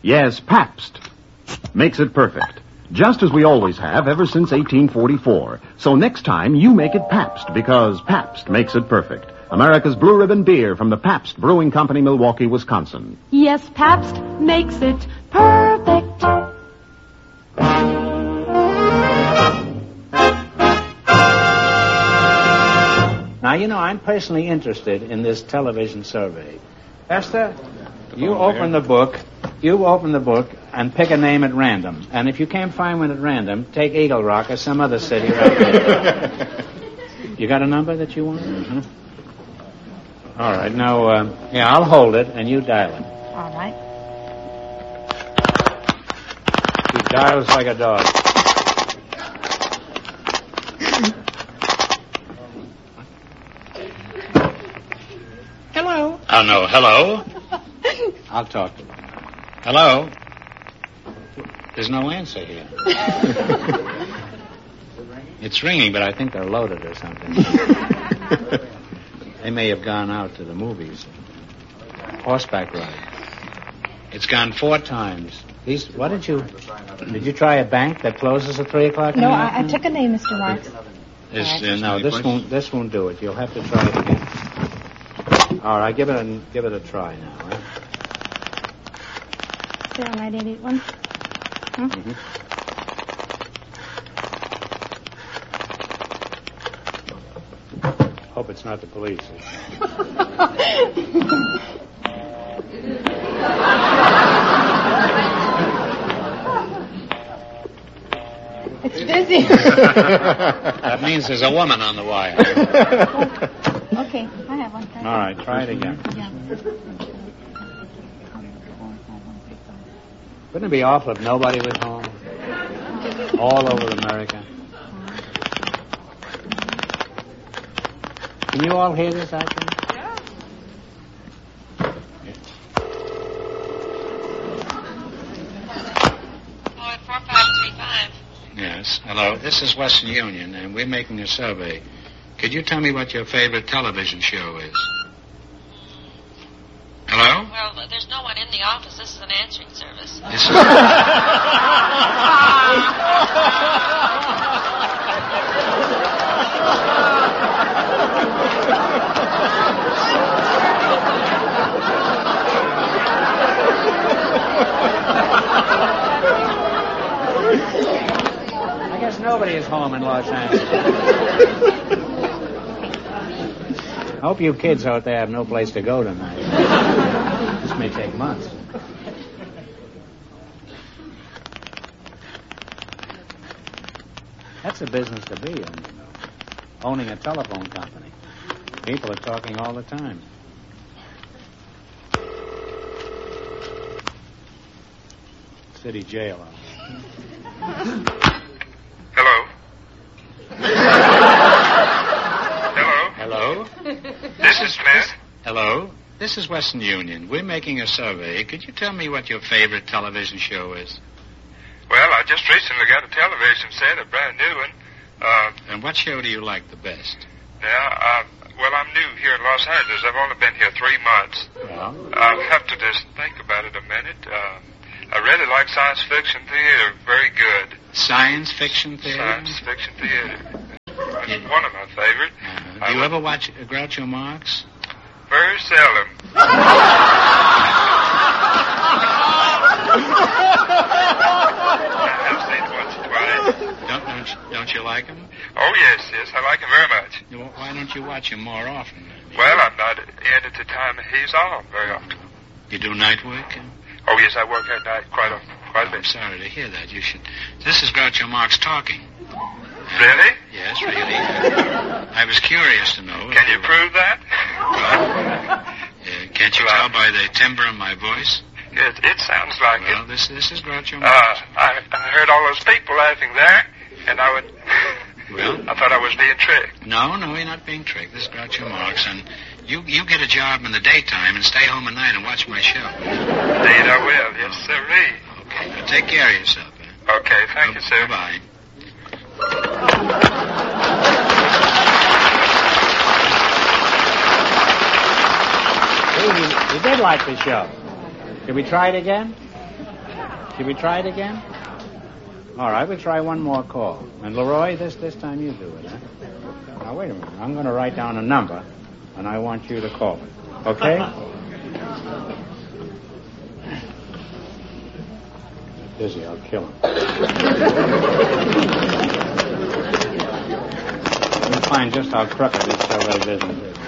Yes, Pabst. Makes it perfect. Just as we always have ever since 1844. So next time, you make it Pabst, because Pabst makes it perfect. America's Blue Ribbon beer from the Pabst Brewing Company, Milwaukee, Wisconsin. Yes, Pabst makes it perfect. Now, I'm personally interested in this television survey. Esther, you open the book and pick a name at random. And if you can't find one at random, take Eagle Rock or some other city right there. You got a number that you want? Mm-hmm. All right. Now, I'll hold it, and you dial it. All right. He dials like a dog. Hello. Oh, no. Hello? I'll talk to him. Hello? There's no answer here. It's ringing, but I think they're loaded or something. They may have gone out to the movies. Horseback ride. It's gone 4 times. Did you try a bank that closes at 3 o'clock? No, I took a name, Mr. Marks. No, this won't do it. You'll have to try it again. All right, give it a try now. Right? 09881. Mm-hmm. Hope it's not the police. It's busy. That means there's a woman on the wire. Okay, I have one. All right, try it again. Yeah. Wouldn't it be awful if nobody was home? All over America. Can you all hear this, actually? Yeah. Oh, at 4535. Yes. Hello. This is Western Union, and we're making a survey. Could you tell me what your favorite television show is? Hello? Well, there's no one in the office. This is an answering service. This is... I guess nobody is home in Los Angeles. I hope you kids out there have no place to go tonight. This may take months. That's a business to be in, owning a telephone company. People are talking all the time. City jail. Hello? Hello? Hello? This is Smith. Hello? This is Western Union. We're making a survey. Could you tell me what your favorite television show is? Well, I just recently got a television set, a brand new one. And what show do you like the best? Well, I'm new here in Los Angeles. I've only been here 3 months. Well? I'll have to just think about it a minute. I really like science fiction theater. Very good. Science fiction theater? Science fiction theater. That's one of my favorite. Do you ever watch Groucho Marx? Very seldom. I've seen it once or twice. Don't you like him? Oh, yes, I like him very much. Well, why don't you watch him more often? Well, I'm not in at the time he's on very often. You do night work? Oh, yes, I work at night quite a bit. I'm sorry to hear that. You should. This is Groucho Marx talking. Really? Yes, really. I was curious to know. Can you prove that? Can't you tell by the timbre of my voice? It sounds like it. Well, this is Groucho Marx. I heard all those people laughing there, and I thought I was being tricked. No, you're not being tricked. This is Groucho Marx, and you get a job in the daytime and stay home at night and watch my show. Indeed, I will. Yes, sirree. Okay, now take care of yourself. Okay, thank you, sir. Bye-bye. He did like the show. Can we try it again? Should we try it again? All right, we'll try one more call. And Leroy, this time you do it, huh? Now, wait a minute. I'm going to write down a number, and I want you to call it. Okay? Busy, I'll kill him. You'll find just how crooked this survey business is.